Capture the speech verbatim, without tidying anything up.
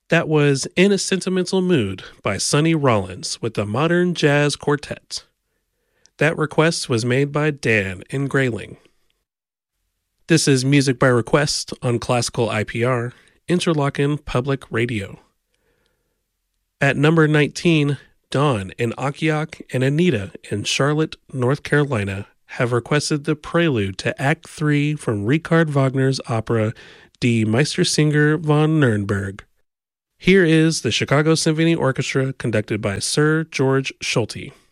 That was In a Sentimental Mood by Sonny Rollins with the Modern Jazz Quartet. That request was made by Dan in Grayling. This is Music by Request on Classical I P R, Interlochen Public Radio. At number nineteen, Dawn in Akiak and Anita in Charlotte, North Carolina have requested the prelude to Act three from Richard Wagner's opera Die Meistersinger von Nürnberg. Here is the Chicago Symphony Orchestra conducted by Sir George Solti.